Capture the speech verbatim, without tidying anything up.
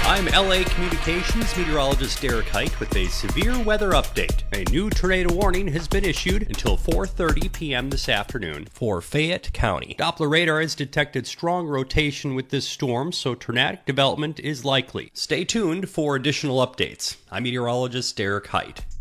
I'm L A Communications meteorologist Derek Height with a severe weather update. A new tornado warning has been issued until four thirty p.m. this afternoon for Fayette County. Doppler radar has detected strong rotation with this storm, so tornadic development is likely. Stay tuned for additional updates. I'm meteorologist Derek Height.